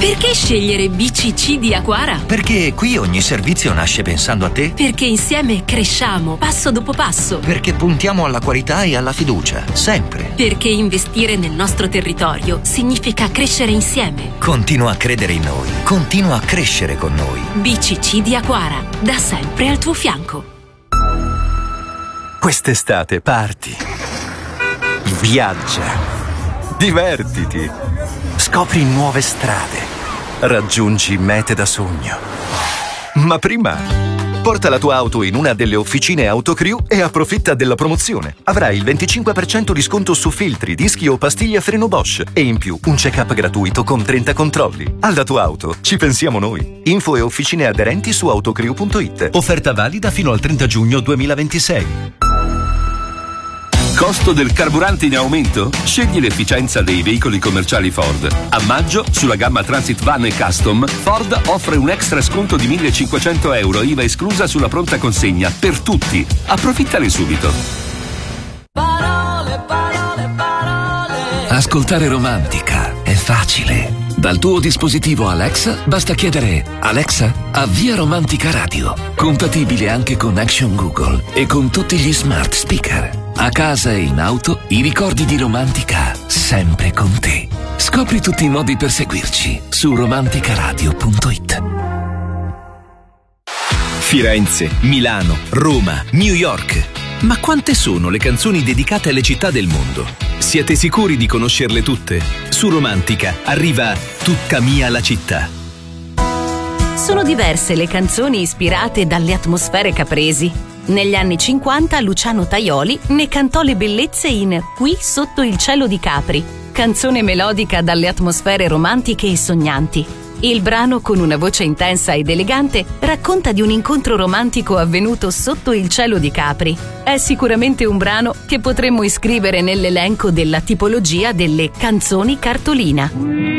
Perché scegliere BCC di Aquara? Perché qui ogni servizio nasce pensando a te. Perché insieme cresciamo, passo dopo passo. Perché puntiamo alla qualità e alla fiducia, sempre. Perché investire nel nostro territorio significa crescere insieme. Continua a credere in noi. Continua a crescere con noi. BCC di Aquara, da sempre al tuo fianco. Quest'estate parti. Viaggia. Divertiti. Scopri nuove strade. Raggiungi mete da sogno. Ma prima, porta la tua auto in una delle officine Autocrew e approfitta della promozione. Avrai il 25% di sconto su filtri, dischi o pastiglie a freno Bosch e in più un check-up gratuito con 30 controlli. Alla tua auto ci pensiamo noi. Info e officine aderenti su autocrew.it. Offerta valida fino al 30 giugno 2026. Costo del carburante in aumento? Scegli l'efficienza dei veicoli commerciali Ford. A maggio, sulla gamma Transit Van e Custom, Ford offre un extra sconto di 1.500 euro, IVA esclusa sulla pronta consegna, per tutti. Approfittane subito. Parole, parole, parole. Ascoltare Romantica è facile. Dal tuo dispositivo Alexa basta chiedere: Alexa, avvia Romantica Radio. Compatibile anche con Action Google e con tutti gli smart speaker. A casa e in auto, i ricordi di Romantica sempre con te. Scopri tutti i modi per seguirci su romanticaradio.it. Firenze, Milano, Roma, New York. Ma quante sono le canzoni dedicate alle città del mondo? Siete sicuri di conoscerle tutte? Su Romantica arriva Tutta mia la città. Sono diverse le canzoni ispirate dalle atmosfere capresi. Negli anni 50 Luciano Tajoli ne cantò le bellezze in Qui sotto il cielo di Capri, canzone melodica dalle atmosfere romantiche e sognanti. Il brano, con una voce intensa ed elegante, racconta di un incontro romantico avvenuto sotto il cielo di Capri. È sicuramente un brano che potremmo iscrivere nell'elenco della tipologia delle canzoni cartolina.